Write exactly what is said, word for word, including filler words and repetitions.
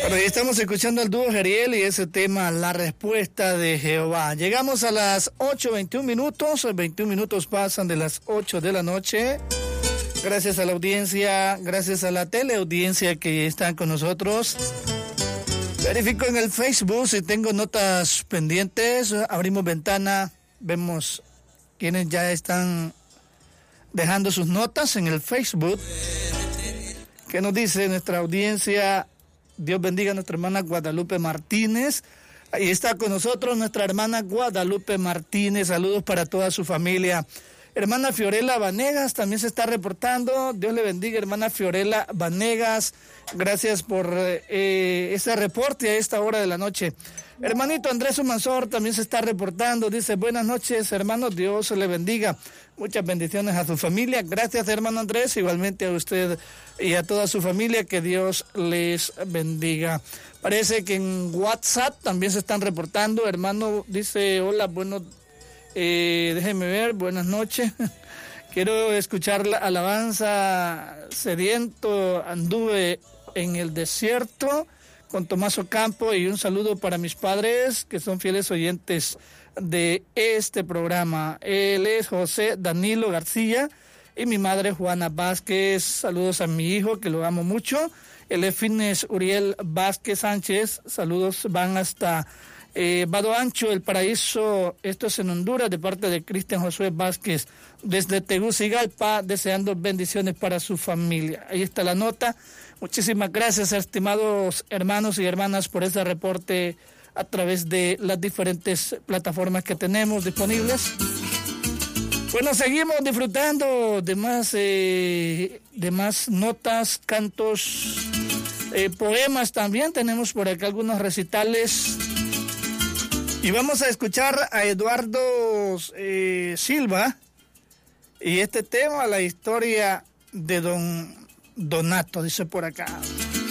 Bueno, y estamos escuchando al dúo Jeriel y ese tema, La Respuesta de Jehová. Llegamos a las ocho veintiún minutos, veintiún minutos pasan de las ocho de la noche. Gracias a la audiencia, gracias a la teleaudiencia que están con nosotros. Verifico en el Facebook si tengo notas pendientes, abrimos ventana, vemos quienes ya están dejando sus notas en el Facebook. ¿Qué nos dice nuestra audiencia? Dios bendiga a nuestra hermana Guadalupe Martínez. Ahí está con nosotros nuestra hermana Guadalupe Martínez. Saludos para toda su familia. Hermana Fiorella Vanegas también se está reportando. Dios le bendiga, hermana Fiorella Vanegas. Gracias por eh, ese reporte a esta hora de la noche. Hermanito Andrés Humansor también se está reportando. Dice, buenas noches, hermano. Dios le bendiga. Muchas bendiciones a su familia. Gracias, hermano Andrés. Igualmente a usted y a toda su familia. Que Dios les bendiga. Parece que en WhatsApp también se están reportando. Hermano dice, hola, bueno, eh, déjeme ver, buenas noches. Quiero escuchar la alabanza. Sediento anduve en el desierto con Tomás Ocampo, y un saludo para mis padres que son fieles oyentes de este programa. Él es José Danilo García y mi madre Juana Vázquez. Saludos a mi hijo que lo amo mucho. Él es Fines Uriel Vázquez Sánchez. Saludos van hasta eh, Vado Ancho, El Paraíso. Esto es en Honduras, de parte de Cristian Josué Vázquez desde Tegucigalpa, deseando bendiciones para su familia. Ahí está la nota. Muchísimas gracias, estimados hermanos y hermanas, por este reporte a través de las diferentes plataformas que tenemos disponibles. Bueno, seguimos disfrutando de más, eh, de más notas, cantos, eh, poemas también. Tenemos por acá algunos recitales. Y vamos a escuchar a Eduardo eh, Silva y este tema, la historia de Don Donato, dice por acá.